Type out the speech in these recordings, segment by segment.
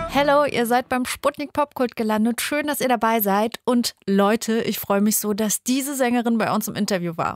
Hello, ihr seid beim Sputnik Popkult gelandet. Schön, dass ihr dabei seid. Und Leute, ich freue mich so, dass diese Sängerin bei uns im Interview war.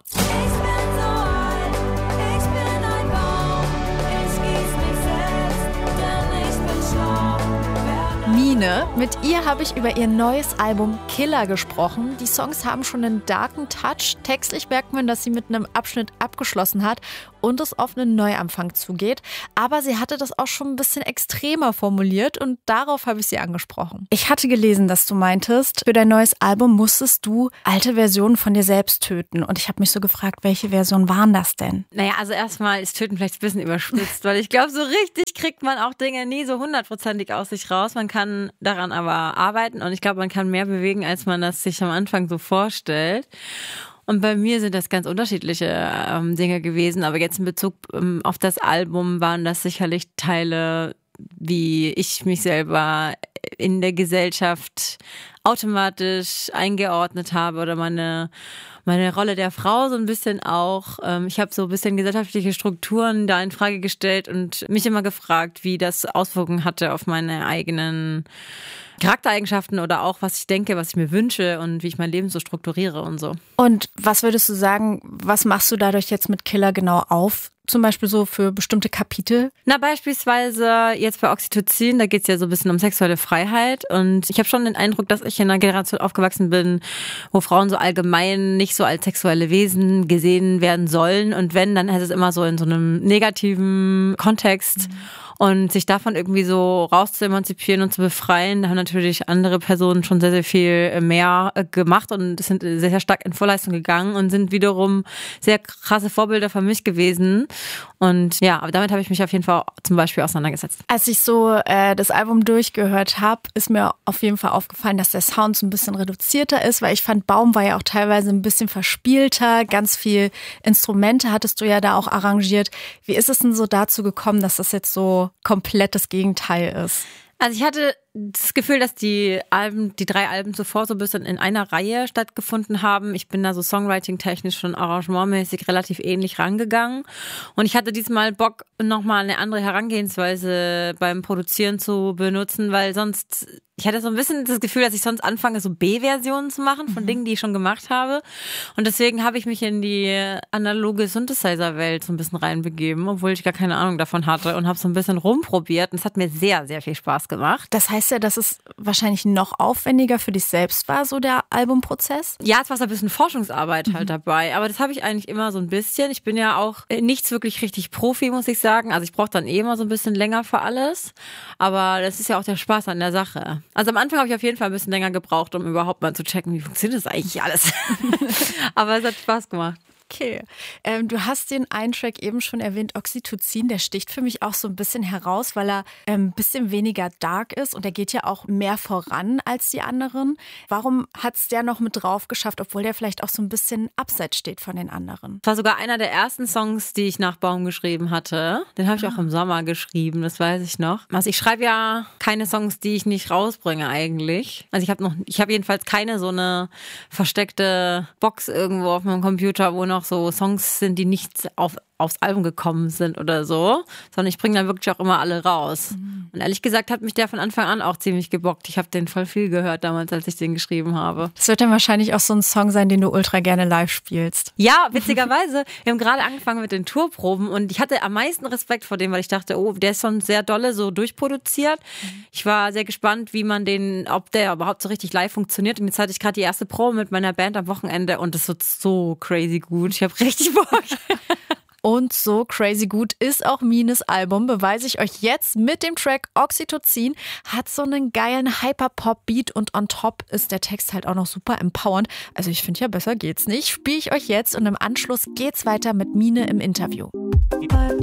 Mine. Mit ihr habe ich über ihr neues Album Killer gesprochen. Die Songs haben schon einen darken Touch. Textlich merkt man, dass sie mit einem Abschnitt abgeschlossen hat und es auf einen Neuanfang zugeht. Aber sie hatte das auch schon ein bisschen extremer formuliert und darauf habe ich sie angesprochen. Ich hatte gelesen, dass du meintest, für dein neues Album musstest du alte Versionen von dir selbst töten. Und ich habe mich so gefragt, welche Versionen waren das denn? Naja, also erstmal ist Töten vielleicht ein bisschen überspitzt, weil ich glaube, so richtig kriegt man auch Dinge nie so 100%ig aus sich raus. Man kann daran aber arbeiten und ich glaube, man kann mehr bewegen, als man das sich am Anfang so vorstellt. Und bei mir sind das ganz unterschiedliche Dinge gewesen, aber jetzt in Bezug auf das Album waren das sicherlich Teile, wie ich mich selber in der Gesellschaft automatisch eingeordnet habe oder meine Rolle der Frau so ein bisschen auch. Ich habe so ein bisschen gesellschaftliche Strukturen da in Frage gestellt und mich immer gefragt, wie das Auswirkungen hatte auf meine eigenen Charaktereigenschaften oder auch, was ich denke, was ich mir wünsche und wie ich mein Leben so strukturiere und so. Und was würdest du sagen, was machst du dadurch jetzt mit Killer genau auf? Zum Beispiel so für bestimmte Kapitel? Na, beispielsweise jetzt bei Oxytocin, da geht's ja so ein bisschen um sexuelle Freiheit und ich habe schon den Eindruck, dass ich in einer Generation aufgewachsen bin, wo Frauen so allgemein nicht so als sexuelle Wesen gesehen werden sollen und wenn, dann heißt es immer so in so einem negativen Kontext. Und sich davon irgendwie so raus zu emanzipieren und zu befreien, da haben natürlich andere Personen schon sehr, sehr viel mehr gemacht und sind sehr, sehr stark in Vorleistung gegangen und sind wiederum sehr krasse Vorbilder für mich gewesen. Und ja, aber damit habe ich mich auf jeden Fall zum Beispiel auseinandergesetzt. Als ich so das Album durchgehört habe, ist mir auf jeden Fall aufgefallen, dass der Sound so ein bisschen reduzierter ist, weil ich fand, Baum war ja auch teilweise ein bisschen verspielter, ganz viel Instrumente hattest du ja da auch arrangiert. Wie ist es denn so dazu gekommen, dass das jetzt so komplett das Gegenteil ist? Also ich hatte das Gefühl, dass die 3 Alben zuvor so ein bisschen in einer Reihe stattgefunden haben. Ich bin da so songwriting-technisch und arrangementmäßig relativ ähnlich rangegangen. Und ich hatte diesmal Bock, nochmal eine andere Herangehensweise beim Produzieren zu benutzen, weil sonst, ich hatte so ein bisschen das Gefühl, dass ich sonst anfange, so B-Versionen zu machen von Dingen, die ich schon gemacht habe. Und deswegen habe ich mich in die analoge Synthesizer-Welt so ein bisschen reinbegeben, obwohl ich gar keine Ahnung davon hatte und habe so ein bisschen rumprobiert. Und es hat mir sehr, sehr viel Spaß gemacht. Das heißt ja, dass es wahrscheinlich noch aufwendiger für dich selbst war, so der Albumprozess? Ja, es war so ein bisschen Forschungsarbeit halt dabei, aber das habe ich eigentlich immer so ein bisschen. Ich bin ja auch nichts wirklich richtig Profi, muss ich sagen. Also ich brauche dann immer so ein bisschen länger für alles, aber das ist ja auch der Spaß an der Sache. Also am Anfang habe ich auf jeden Fall ein bisschen länger gebraucht, um überhaupt mal zu checken, wie funktioniert das eigentlich alles. Aber es hat Spaß gemacht. Okay. Du hast den einen Track eben schon erwähnt, Oxytocin, der sticht für mich auch so ein bisschen heraus, weil er ein bisschen weniger dark ist und der geht ja auch mehr voran als die anderen. Warum hat es der noch mit drauf geschafft, obwohl der vielleicht auch so ein bisschen abseits steht von den anderen? Das war sogar einer der ersten Songs, die ich nach Baum geschrieben hatte. Den habe ich auch im Sommer geschrieben, das weiß ich noch. Also ich schreibe ja keine Songs, die ich nicht rausbringe eigentlich. Also ich habe jedenfalls keine so eine versteckte Box irgendwo auf meinem Computer, wo noch so Songs sind, die nicht aufs Album gekommen sind oder so, sondern ich bringe dann wirklich auch immer alle raus. Und ehrlich gesagt hat mich der von Anfang an auch ziemlich gebockt. Ich habe den voll viel gehört damals, als ich den geschrieben habe. Das wird dann wahrscheinlich auch so ein Song sein, den du ultra gerne live spielst. Ja, witzigerweise. Wir haben gerade angefangen mit den Tourproben und ich hatte am meisten Respekt vor dem, weil ich dachte, oh, der ist schon sehr dolle so durchproduziert. Ich war sehr gespannt, ob der überhaupt so richtig live funktioniert. Und jetzt hatte ich gerade die erste Probe mit meiner Band am Wochenende und das wird so crazy gut. Ich habe richtig Bock. Und so crazy gut ist auch Mines Album, beweise ich euch jetzt mit dem Track Oxytocin. Hat so einen geilen Hyperpop-Beat und on top ist der Text halt auch noch super empowernd. Also ich finde ja, besser geht's nicht. Spiele ich euch jetzt und im Anschluss geht's weiter mit Mine im Interview.